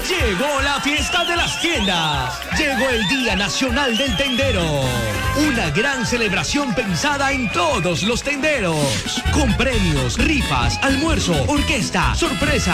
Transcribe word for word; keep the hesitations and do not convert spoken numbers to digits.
Llegó la fiesta de las tiendas. Llegó el Día Nacional del Tendero. Una gran celebración pensada en todos los tenderos. Con premios, rifas, almuerzo, orquesta, sorpresas